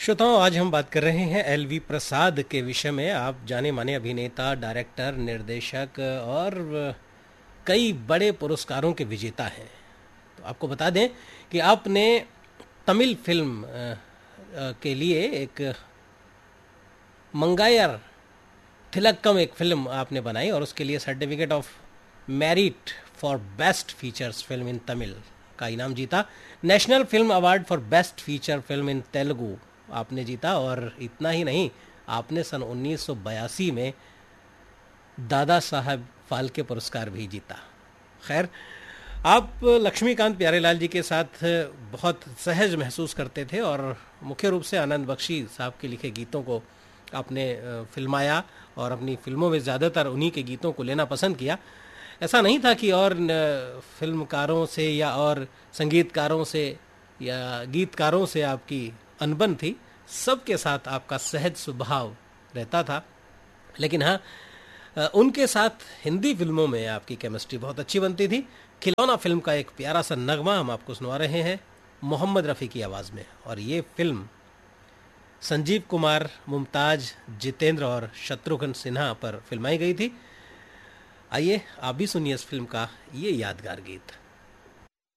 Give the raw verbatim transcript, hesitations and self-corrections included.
श्रोताओं, आज हम बात कर रहे हैं एल वी प्रसाद के विषय में। आप जाने माने अभिनेता, डायरेक्टर, निर्देशक और कई बड़े पुरस्कारों के विजेता हैं। तो आपको बता दें कि आपने तमिल फिल्म अ, अ, के लिए एक मंगायर थिलक्कम एक फिल्म आपने बनाई और उसके लिए certificate of merit for best features film in Tamil का इनाम जीता। National film award for best feature film in Telugu आपने जीता। और इतना ही नहीं, आपने सन उन्नीस सौ बयासी में दादा साहब फाल्के पुरस्कार भी जीता। खैर, आप लक्ष्मीकांत प्यारेलाल जी के साथ बहुत सहज महसूस करते थे और मुख्य रूप से आनंद बख्शी साहब के लिखे गीतों को आपने फिल्माया और अपनी फिल्मों में ज़्यादातर उन्हीं के गीतों को लेना पसंद किया। ऐसा नहीं था कि और फिल्मकारों से या और संगीतकारों से या गीतकारों से आपकी अनबन थी। सबके साथ आपका सहज स्वभाव रहता था। लेकिन हाँ, उनके साथ हिंदी फिल्मों में आपकी केमिस्ट्री बहुत अच्छी बनती थी। खिलौना फिल्म का एक प्यारा सा नगमा हम आपको सुनवा रहे हैं मोहम्मद रफ़ी की आवाज़ में। और ये फिल्म संजीव कुमार, मुमताज, जितेंद्र और शत्रुघ्न सिन्हा पर फिल्माई गई थी। आइए आप भी सुनिए इस फिल्म का ये यादगार गीत।